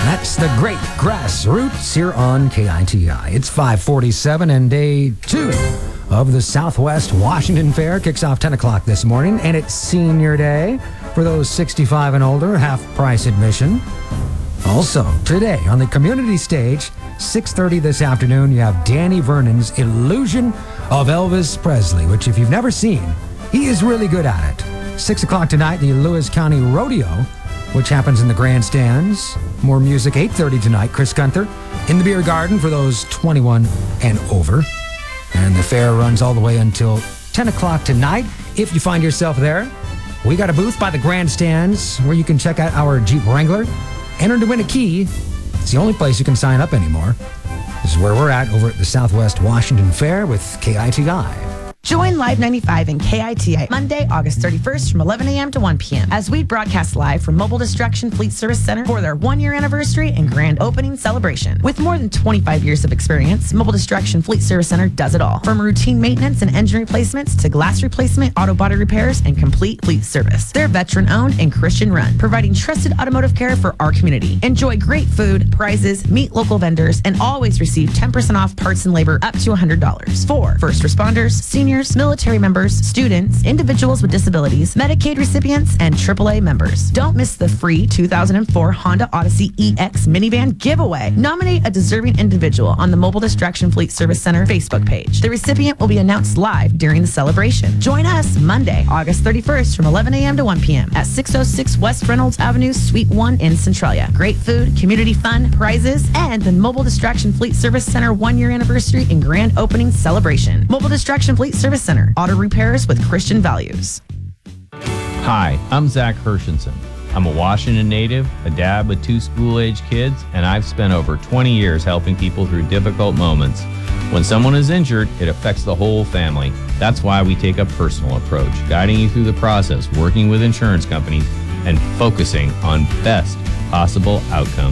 That's the great Grassroots here on KITI. It's 5:47 and day 2 of the Southwest Washington Fair kicks off 10 o'clock this morning, and it's Senior Day for those 65 and older, half-price admission. Also, today on the community stage, 6:30 this afternoon, you have Danny Vernon's Illusion of Elvis Presley, which if you've never seen, he is really good at it. 6 o'clock tonight, the Lewis County Rodeo, which happens in the grandstands. More music, 8:30 tonight, Chris Gunther in the beer garden for those 21 and over. And the fair runs all the way until 10 o'clock tonight. If you find yourself there, we got a booth by the grandstands where you can check out our Jeep Wrangler. Enter to win a key. It's the only place you can sign up anymore. This is where we're at over at the Southwest Washington Fair with KITI. Join Live 95 and KITI Monday, August 31st from 11 a.m. to 1 p.m. as we broadcast live from Mobile Destruction Fleet Service Center for their 1-year anniversary and grand opening celebration. With more than 25 years of experience, Mobile Destruction Fleet Service Center does it all. From routine maintenance and engine replacements to glass replacement, auto body repairs, and complete fleet service. They're veteran-owned and Christian-run, providing trusted automotive care for our community. Enjoy great food, prizes, meet local vendors, and always receive 10% off parts and labor up to $100 for first responders, seniors, military members, students, individuals with disabilities, Medicaid recipients, and AAA members. Don't miss the free 2004 Honda Odyssey EX minivan giveaway. Nominate a deserving individual on the Mobile Destruction Fleet Service Center Facebook page. The recipient will be announced live during the celebration. Join us Monday, August 31st from 11 a.m. to 1 p.m. at 606 West Reynolds Avenue, Suite 1 in Centralia. Great food, community fun, prizes, and the Mobile Destruction Fleet Service Center 1-year anniversary and grand opening celebration. Mobile Destruction Fleet Service Center, auto repairs with Christian values. Hi, I'm Zach Hershenson. I'm a Washington native, a dad with 2 school-age kids, and I've spent over 20 years helping people through difficult moments. When someone is injured, it affects the whole family. That's why we take a personal approach, guiding you through the process, working with insurance companies, and focusing on best possible outcomes.